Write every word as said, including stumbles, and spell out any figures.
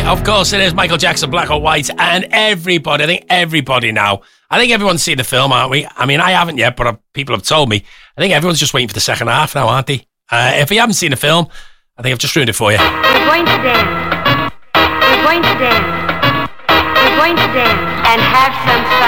Of course it is. Michael Jackson, Black or White, and everybody, I think everybody now, I think everyone's seen the film, aren't we? I mean, I haven't yet, but people have told me. I think everyone's just waiting for the second half now, aren't they? Uh, if you haven't seen the film, I think I've just ruined it for you. We're going to dance. We're going to dance. We're going to dance and have some fun.